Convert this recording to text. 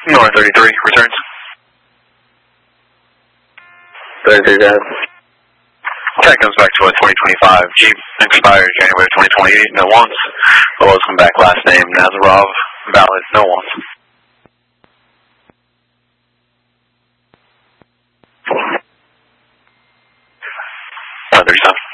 North 33, returns. 33, guys. Tag comes back to a 2025 Jeep, expired January 2028, no wants. Belows come back, last name Nazarov, valid, no wants. 37.